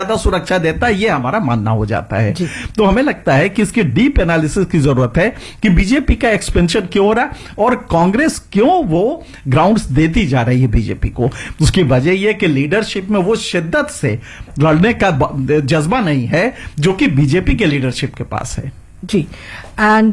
ज्यादा सुरक्षा देता है, ये हमारा मानना हो जाता है। तो हमें लगता है कि इसकी डीप एनालिसिस की जरूरत है कि बीजेपी का एक्सपेंशन क्यों हो रहा है और कांग्रेस क्यों वो ग्राउंड्स देती जा रही है बीजेपी को। उसकी वजह यह कि लीडरशिप में वो शिद्दत से लड़ने का जज्बा नहीं है जो कि बीजेपी के लीडरशिप के पास है। जी, and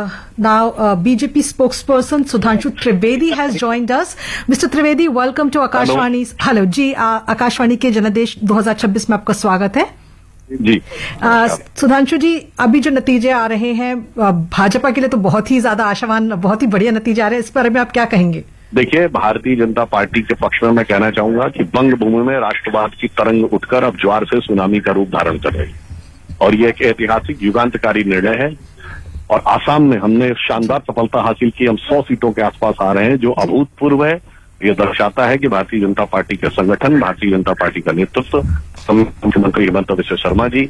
now BJP spokesperson Sudhanshu Trivedi has joined us. Mr. Trivedi, welcome to Akashvani. Hello जी, आकाशवाणी के जनादेश 2026 में आपका स्वागत है जी। सुधांशु जी, अभी जो नतीजे आ रहे हैं भाजपा के लिए तो बहुत ही ज्यादा आशावान, बहुत ही बढ़िया नतीजे आ रहे हैं, इस बारे में आप क्या कहेंगे? देखिए, भारतीय जनता पार्टी के पक्ष में मैं कहना चाहूंगा कि बंग भूमि में राष्ट्रवाद की तरंग उठकर अब ज्वार से सुनामी का रूप धारण कर रही है और ये एक ऐतिहासिक युगांतकारी निर्णय है। और आसाम में हमने शानदार सफलता हासिल की, हम 100 सीटों के आसपास आ रहे हैं जो अभूतपूर्व है। ये दर्शाता है कि भारतीय जनता पार्टी के संगठन, भारतीय जनता पार्टी का नेतृत्व, मुख्यमंत्री हेमंत बिश्व शर्मा जी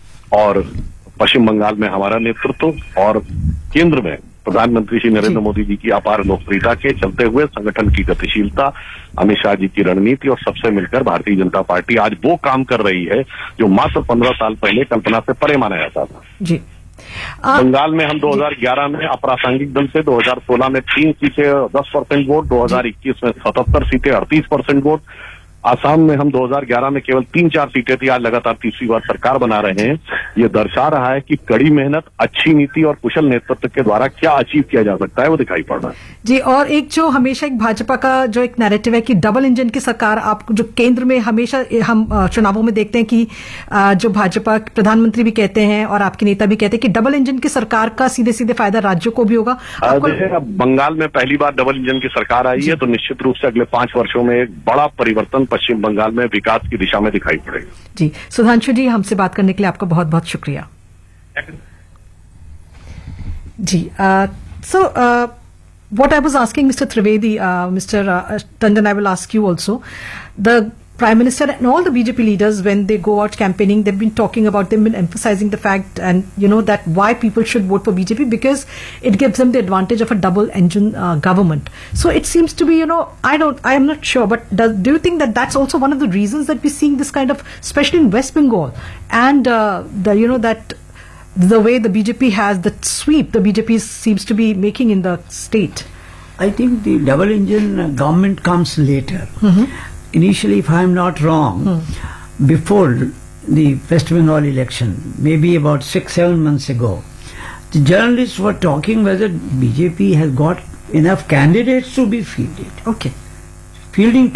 और पश्चिम बंगाल में हमारा नेतृत्व और केंद्र में प्रधानमंत्री श्री नरेंद्र मोदी जी की अपार लोकप्रियता के चलते हुए संगठन की गतिशीलता, अमित शाह जी की रणनीति और सबसे मिलकर भारतीय जनता पार्टी आज वो काम कर रही है जो मात्र 15 साल पहले कल्पना से परे माना जाता था। जी। बंगाल में हम 2011 में अप्रासंगिक दल से, 2016 में 3 सीटें 10% वोट, 2021 में 77 सीटें 38% वोट, आसाम में हम 2011 में केवल 3-4 सीटें थी, आज लगातार तीसरी बार सरकार बना रहे हैं। ये दर्शा रहा है कि कड़ी मेहनत, अच्छी नीति और कुशल नेतृत्व के द्वारा क्या अचीव किया जा सकता है वो दिखाई पड़ रहा है। जी, और एक जो हमेशा एक भाजपा का जो एक नैरेटिव है कि डबल इंजन की सरकार, आप जो केंद्र में हमेशा हम चुनावों में देखते हैं कि जो भाजपा प्रधानमंत्री भी कहते हैं और आपके नेता भी कहते हैं कि डबल इंजन की सरकार का सीधे सीधे फायदा राज्यों को भी होगा। बंगाल में पहली बार डबल इंजन की सरकार आई है तो निश्चित रूप से अगले 5 वर्षों में एक बड़ा परिवर्तन पश्चिम बंगाल में विकास की दिशा में दिखाई पड़ेगा। जी, सुधांशु जी, हमसे बात करने के लिए आपका बहुत बहुत शुक्रिया। जी, so what I was asking Mr. Trivedi, Mr. Tandon, I will ask you also. The Prime Minister and all the BJP leaders, when they go out campaigning, they've been talking about, they've been emphasizing the fact and that why people should vote for BJP because it gives them the advantage of a double engine government. So it seems to be, I am not sure, but do you think that that's also one of the reasons that we're seeing this kind of, especially in West Bengal and that the way the BJP has the sweep the BJP seems to be making in the state? I think the double engine government comes later. Initially, if I am not wrong, before the West Bengal election, maybe about 6-7 months ago, the journalists were talking whether BJP has got enough candidates to be fielded. Okay. Fielding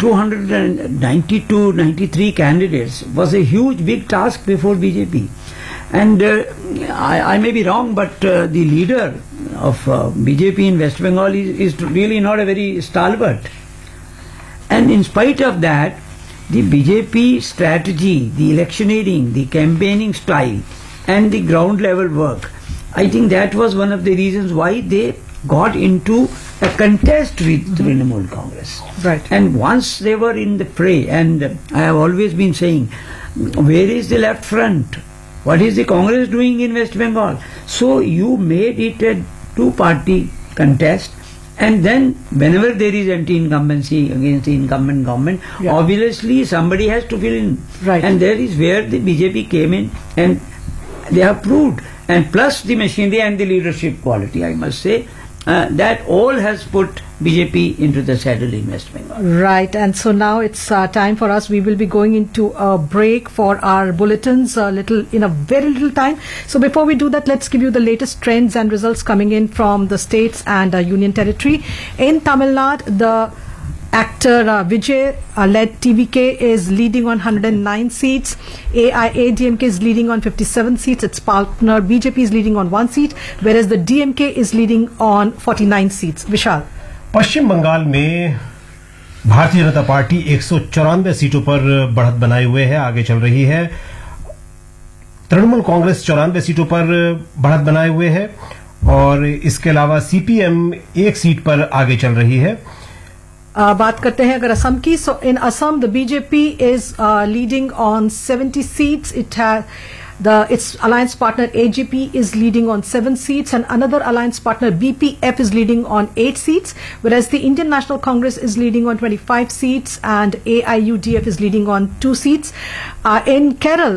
292-93 candidates was a huge, big task before BJP. And I may be wrong, but the leader of BJP in West Bengal is really not a very stalwart. And in spite of that, the BJP strategy, the electioneering, the campaigning style and the ground level work, I think that was one of the reasons why they got into a contest with Trinamool Congress. Right. And once they were in the fray, and I have always been saying, where is the left front? What is the Congress doing in West Bengal? So you made it a two-party contest. And then whenever there is anti-incumbency against the incumbent government, obviously somebody has to fill in. Right. And there is where the BJP came in and they have proved. And plus the machinery and the leadership quality, I must say, that all has put BJP into the saddle in West Bengal. Right, and so now it's time for us. We will be going into a break for our bulletins in a very little time. So before we do that, let's give you the latest trends and results coming in from the states and Union Territory. In Tamil Nadu, the actor Vijay led TVK is leading on 109 seats. AIADMK is leading on 57 seats. Its partner BJP is leading on 1 seat, whereas the DMK is leading on 49 seats. Vishal. पश्चिम बंगाल में Bharatiya Janata party 194 सीटों पर बढ़त बनाए हुए है, आगे चल रही है। तृणमूल कांग्रेस 94 सीटों पर बढ़त बनाए हुए है और इसके अलावा सीपीएम 1 सीट पर आगे चल रही है। बात करते हैं अगर असम की, सो इन Assam the BJP is leading on 70 seats. Its alliance partner AGP is leading on 7 seats and another alliance partner BPF is leading on 8 seats, whereas the Indian National Congress is leading on 25 seats and AIUDF is leading on 2 seats. In Kerala,